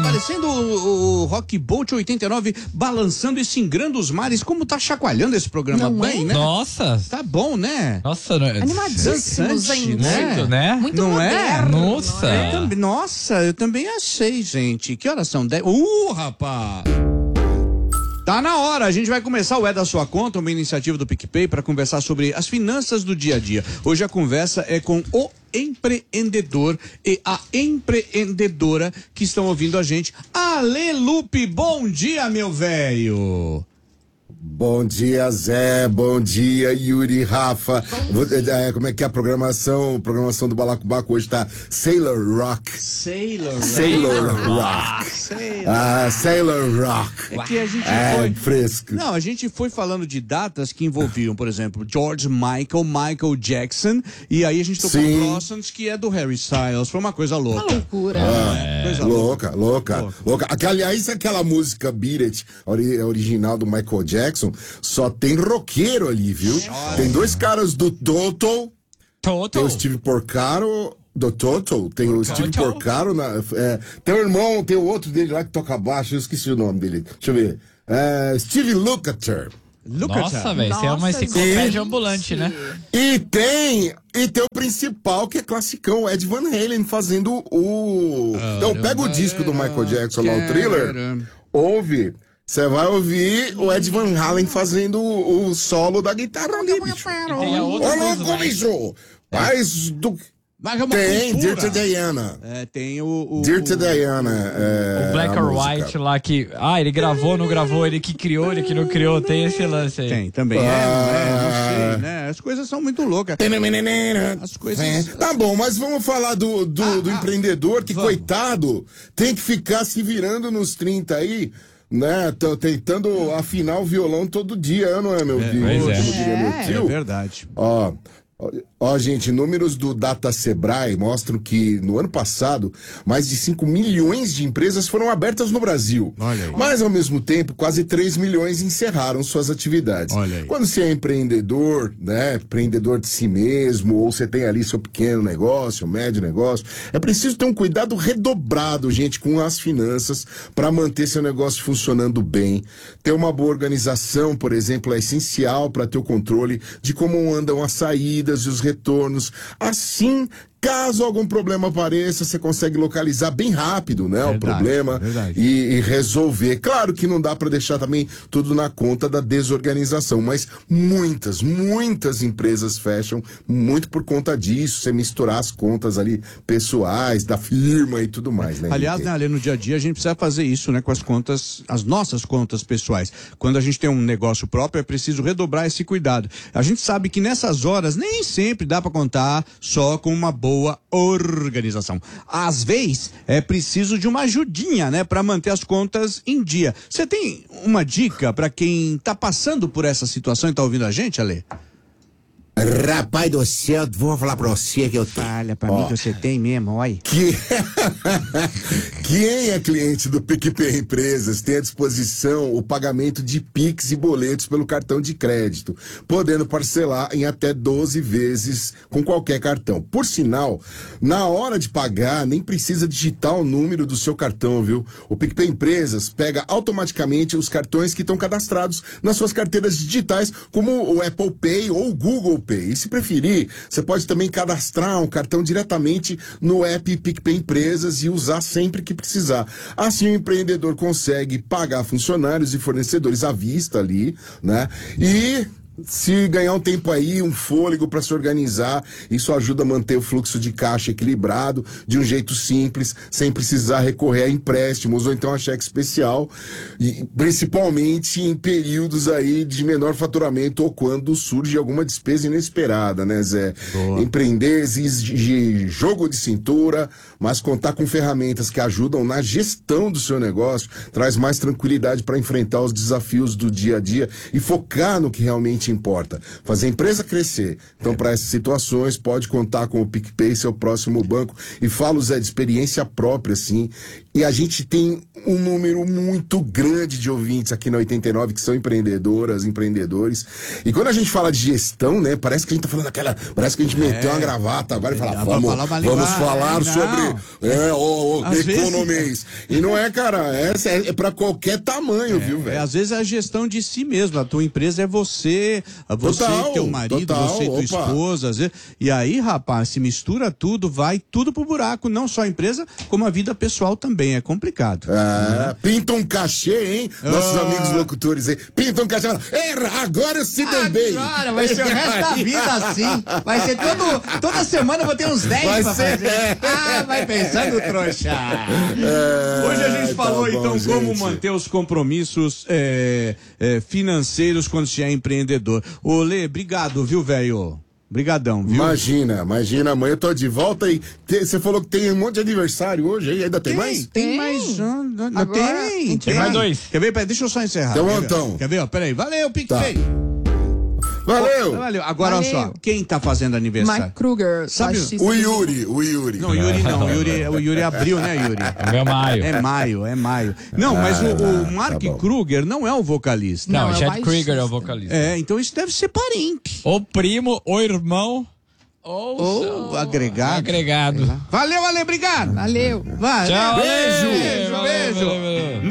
parecendo o Rock Boat 89 balançando e singrando os mares. Como tá chacoalhando esse programa bem, né? Nossa. Tá bom, né? Nossa, animadíssimos, gente. Né? Né? Muito Não moderno. Nossa. Nossa, eu também achei, gente. Que horas são? 10? Rapaz! Tá na hora, a gente vai começar o É da Sua Conta, uma iniciativa do PicPay para conversar sobre as finanças do dia a dia. Hoje a conversa é com o empreendedor e a empreendedora que estão ouvindo a gente. Ale Lupe, bom dia, meu velho! Bom dia, Zé. Bom dia, Yuri, Rafa. Como é que é a programação? A programação do Balacobaco hoje tá Sailor Rock. Sailor Rock. Sailor Rock. É que a gente foi fresco. Não, a gente foi falando de datas que envolviam, por exemplo, George Michael Jackson, e aí a gente tocou Blossoms, que é do Harry Styles. Foi uma coisa louca. Uma loucura. Coisa louca. Aliás, aquela música Beat It, original do Michael Jackson, só tem roqueiro ali, viu? Tem dois caras do Toto. Tem o Steve Porcaro. Do Toto, tem o Steve Porcaro. Tem o irmão, tem o outro dele lá que toca baixo, eu esqueci o nome dele. Deixa eu ver. Steve Lukather. Nossa, velho, você é uma enciclopédia ambulante, né? E tem o principal, que é classicão, Ed Van Halen fazendo o... Então, pega o disco do Michael Jackson lá, o Thriller, ouve... Você vai ouvir o Ed Van Halen fazendo o solo da guitarra ali, bicho. Olha como bicho! Mas do... Tem, Dirty Diana. Tem o Dirty Diana. O Black or White lá que... ele gravou, não gravou, ele que criou, ele que não criou, tem esse lance aí. Tem, também não sei, né? As coisas são muito loucas. As coisas... Tá bom, mas vamos falar do empreendedor que, coitado, tem que ficar se virando nos 30 aí, né? Tô tentando afinar o violão todo dia, não é, meu tio? É verdade. Ó, gente, números do Data Sebrae mostram que no ano passado mais de 5 milhões de empresas foram abertas no Brasil. Olha aí. Mas ao mesmo tempo, quase 3 milhões encerraram suas atividades. Olha aí. Quando você é empreendedor, né, empreendedor de si mesmo, ou você tem ali seu pequeno negócio, médio negócio, é preciso ter um cuidado redobrado, gente, com as finanças para manter seu negócio funcionando bem. Ter uma boa organização, por exemplo, é essencial para ter o controle de como andam as saídas e os retornos. Assim, caso algum problema apareça, você consegue localizar bem rápido, né, o problema e resolver. Claro que não dá para deixar também tudo na conta da desorganização, mas muitas empresas fecham muito por conta disso, você misturar as contas ali pessoais, da firma e tudo mais, né? Aliás, né, Ali, no dia a dia a gente precisa fazer isso, né, com as contas, as nossas contas pessoais. Quando a gente tem um negócio próprio, é preciso redobrar esse cuidado. A gente sabe que nessas horas nem sempre dá para contar só com uma boa organização. Às vezes é preciso de uma ajudinha, né, para manter as contas em dia. Você tem uma dica para quem tá passando por essa situação e tá ouvindo a gente, Ale? Rapaz do céu, vou falar pra você que eu tenho. Olha, pra mim que você tem mesmo, olha. Quem é cliente do PicPay Empresas tem à disposição o pagamento de Pix e boletos pelo cartão de crédito, podendo parcelar em até 12 vezes com qualquer cartão. Por sinal, na hora de pagar, nem precisa digitar o número do seu cartão, viu? O PicPay Empresas pega automaticamente os cartões que estão cadastrados nas suas carteiras digitais, como o Apple Pay ou o Google Pay. E se preferir, você pode também cadastrar um cartão diretamente no app PicPay Empresas e usar sempre que precisar. Assim o empreendedor consegue pagar funcionários e fornecedores à vista ali, né? E se ganhar um tempo aí, um fôlego para se organizar, isso ajuda a manter o fluxo de caixa equilibrado de um jeito simples, sem precisar recorrer a empréstimos ou então a cheque especial, e principalmente em períodos aí de menor faturamento ou quando surge alguma despesa inesperada, né, Zé? Boa. Empreender exige jogo de cintura, mas contar com ferramentas que ajudam na gestão do seu negócio traz mais tranquilidade para enfrentar os desafios do dia a dia e focar no que realmente realmente importa, fazer a empresa crescer. Então, para essas situações, pode contar com o PicPay, seu próximo banco. E falo, Zé, de experiência própria, assim. E a gente tem um número muito grande de ouvintes aqui na 89 que são empreendedoras, empreendedores. E quando a gente fala de gestão, né, parece que a gente tá falando aquela... Parece que a gente meteu uma gravata agora e fala, vamos falar sobre economês. E não é, cara, é pra qualquer tamanho, viu, velho? Às vezes é a gestão de si mesmo. A tua empresa é você e teu marido, você e tua esposa. Às vezes, e aí, rapaz, se mistura tudo, vai tudo pro buraco. Não só a empresa, como a vida pessoal também. É complicado. Pinta um cachê, hein? Nossos amigos locutores aí. Pinta um cachê. Agora eu se dei bem. Agora vai ser o resto da vida assim. Vai ser toda semana eu vou ter uns 10 pra fazer. Vai pensando, trouxa. Hoje a gente falou, então, como manter os compromissos financeiros quando se é empreendedor. Ô, Lê, obrigado, viu, velho? Brigadão, viu? Imagina, amanhã eu tô de volta e você falou que tem um monte de aniversário hoje aí, ainda tem mais? Tem mais um. Agora, Tem mais 2. Quer ver? Peraí, deixa eu só encerrar. Então. Quer ver? Ó, peraí. Valeu, PicPay. Valeu. Agora, olha só, quem tá fazendo aniversário? Mike Kruger. Sabe o Yuri. Não, Yuri não. O Yuri abriu, né, Yuri? É maio. É maio. Não, mas o Mark Kruger não é o vocalista. Não, o é o Chad Krieger baixista. é o vocalista. Então isso deve ser parente. O primo, o irmão ou agregado. Agregado. Valeu, Ale, obrigado. Valeu. Vai, Tchau, beijo. valeu.